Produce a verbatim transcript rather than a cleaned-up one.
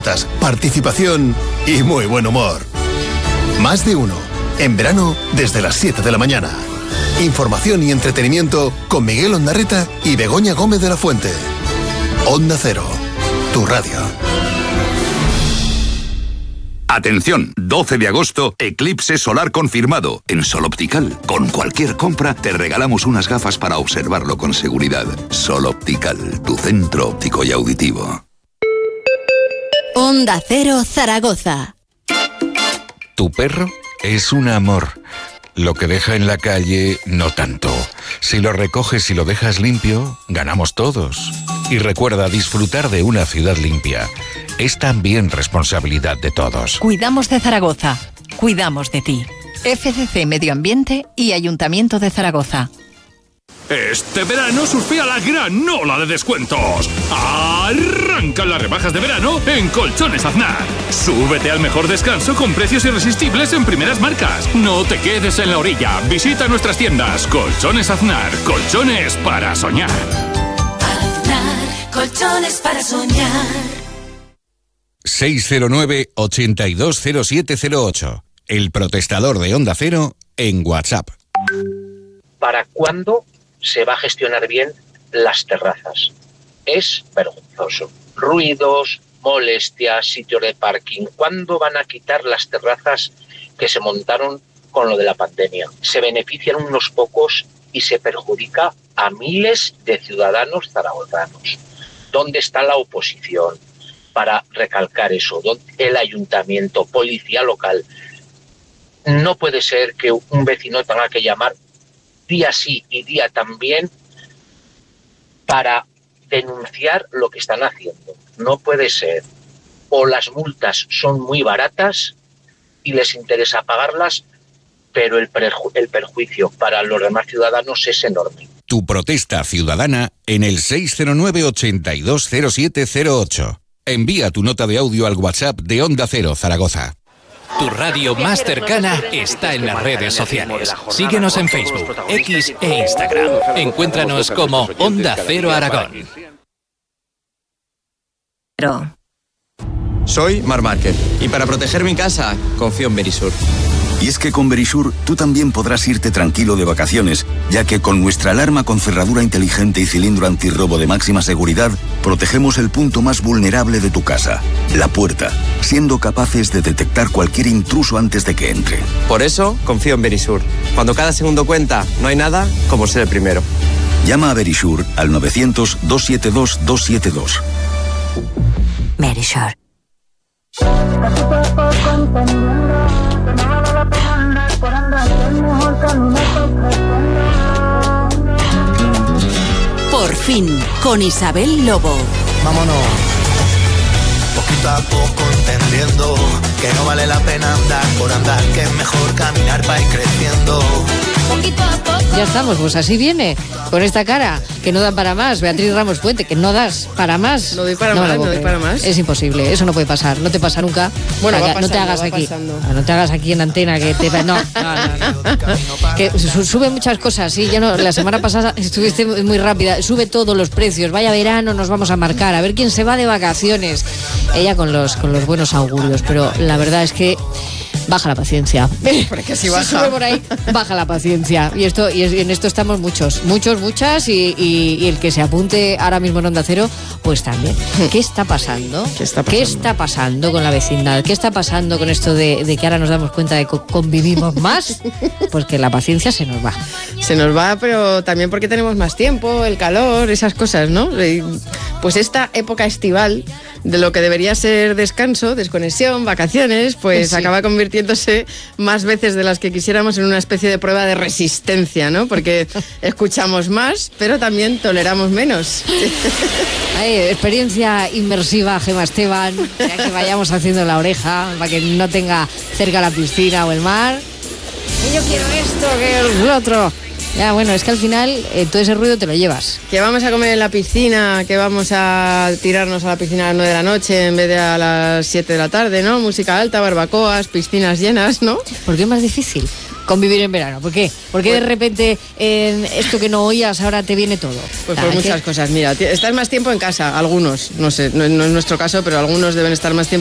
participación y muy buen humor. Más de uno. En verano, desde las siete de la mañana. Información y entretenimiento con Miguel Ondarreta y Begoña Gómez de la Fuente. Onda Cero, tu radio. Atención, doce de agosto, eclipse solar confirmado en Sol Optical. Con cualquier compra te regalamos unas gafas para observarlo con seguridad. Sol Optical, tu centro óptico y auditivo. Onda Cero Zaragoza. Tu perro es un amor. Lo que deja en la calle, no tanto. Si lo recoges y lo dejas limpio, ganamos todos. Y recuerda, disfrutar de una ciudad limpia es también responsabilidad de todos. Cuidamos de Zaragoza. Cuidamos de ti. F C C Medio Ambiente y Ayuntamiento de Zaragoza. Este verano surfea la gran ola de descuentos. Arrancan las rebajas de verano en Colchones Aznar. Súbete al mejor descanso con precios irresistibles en primeras marcas. No te quedes en la orilla. Visita nuestras tiendas. Colchones Aznar. Colchones para soñar. Aznar. Colchones para soñar. seis cero nueve, ochenta y dos cero siete cero ocho. El protestador de Onda Cero en WhatsApp. ¿Para cuándo se va a gestionar bien las terrazas? Es vergonzoso. Ruidos, molestias, sitios de parking. ¿Cuándo van a quitar las terrazas que se montaron con lo de la pandemia? Se benefician unos pocos y se perjudica a miles de ciudadanos zaragozanos. ¿Dónde está la oposición para recalcar eso? ¿Dónde el ayuntamiento, policía local? No puede ser que un vecino tenga que llamar día sí y día también para denunciar lo que están haciendo. No puede ser. O las multas son muy baratas y les interesa pagarlas, pero el, perju- el perjuicio para los demás ciudadanos es enorme. Tu protesta ciudadana en el seis cero nueve, ochenta y dos cero siete cero ocho. Envía tu nota de audio al WhatsApp de Onda Cero Zaragoza. Tu radio más cercana está en las redes sociales. Síguenos en Facebook, X e Instagram. Encuéntranos como Onda Cero Aragón. Soy Mar Márquez y para proteger mi casa confío en Verisur. Y es que con Verisur tú también podrás irte tranquilo de vacaciones, ya que con nuestra alarma con cerradura inteligente y cilindro antirrobo de máxima seguridad, protegemos el punto más vulnerable de tu casa, la puerta, siendo capaces de detectar cualquier intruso antes de que entre. Por eso confío en Verisur. Cuando cada segundo cuenta, no hay nada como ser el primero. Llama a Verisur al novecientos, doscientos setenta y dos, doscientos setenta y dos. Verisur. Por fin, con Isabel Lobo. Vámonos. Poquito a poco entendiendo que no vale la pena andar por andar, que es mejor caminar para ir creciendo. Poquito a poco. Ya estamos, pues así viene, con esta cara, que no da para más. Beatriz Ramos Puente, que no das para más. No doy para no, más, no doy para más. Es imposible, eso no puede pasar, no te pasa nunca. Bueno, Haga, va pasando, no te hagas va aquí, pasando. no te hagas aquí en antena, que te... No, no, no, no. Que sube muchas cosas, sí, yo no, la semana pasada estuviste muy rápida, sube todos los precios, vaya verano nos vamos a marcar, a ver quién se va de vacaciones. Ella con los, con los buenos augurios, pero la verdad es que baja la paciencia. Porque si baja. Si sube por ahí, baja la paciencia. Y esto y en esto estamos muchos, muchos, muchas, y, y, y el que se apunte ahora mismo en Onda Cero, pues también. ¿Qué está pasando? ¿Qué está pasando? ¿Qué está pasando con la vecindad? ¿Qué está pasando con esto de, de que ahora nos damos cuenta de que convivimos más? Pues que la paciencia se nos va. Se nos va, pero también porque tenemos más tiempo, el calor, esas cosas, ¿no? Pues esta época estival, de lo que debería ser descanso, desconexión, vacaciones, pues sí, acaba convirtiéndose más veces de las que quisiéramos en una especie de prueba de resistencia, ¿no? Porque escuchamos más, pero también toleramos menos. Ay, experiencia inmersiva, Gemma Esteban, ya que vayamos haciendo la oreja para que no tenga cerca la piscina o el mar. Y yo quiero esto, que el otro. Ya, bueno, es que al final eh, todo ese ruido te lo llevas. Que vamos a comer en la piscina, que vamos a tirarnos a la piscina a las nueve de la noche en vez de a las siete de la tarde, ¿no? Música alta, barbacoas, piscinas llenas, ¿no? ¿Por qué es más difícil? convivir en verano? ¿Por qué? ¿Por qué de repente en esto que no oías ahora te viene todo? Pues por muchas cosas. Mira, estás más tiempo en casa, algunos, no sé, no, no es nuestro caso, pero algunos deben estar más tiempo